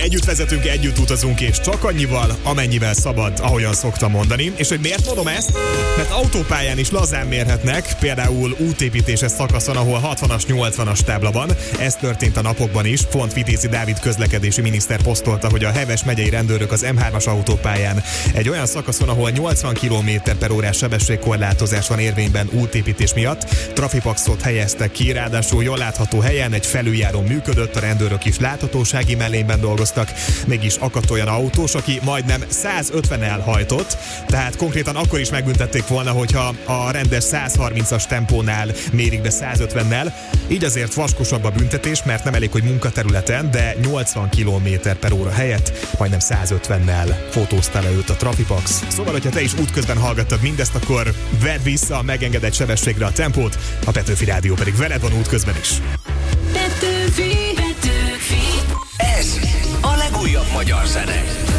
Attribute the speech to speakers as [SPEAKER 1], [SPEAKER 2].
[SPEAKER 1] Együtt vezetünk, együtt utazunk, és csak annyival, amennyivel szabad, ahogyan szoktam mondani. És hogy miért mondom ezt? Mert autópályán is lazán mérhetnek, például útépítéses szakaszon, ahol 60-as, 80-as tábla van. Ez történt a napokban is. Pont Vitézi Dávid közlekedési miniszter posztolta, hogy a Heves megyei rendőrök az M3-as autópályán egy olyan szakaszon, ahol 80 km/h sebességkorlátozás van érvényben útépítés miatt, trafipaxot helyeztek ki, ráadásul jól látható helyen egy felüljáró működött, a rendőrök is láthatósági mellényben dolgoztak, mégis akadt olyan autós, aki majdnem 150-nel hajtott, tehát konkrétan akkor is megbüntették volna, hogyha a rendes 130-as tempónál mérik be 150-nel, így azért vaskosabb a büntetés, mert nem elég, hogy munkaterületen, de 80 km/h helyett majdnem 150-nel fotózta le őt a Trafipax. Szóval, hogyha te is útközben hallgattad mindezt, akkor vedd vissza a megengedett sebességre a tempót, a Petőfi Rádió pedig veled van útközben is.
[SPEAKER 2] Petőfi. Ez a legújabb magyar zene.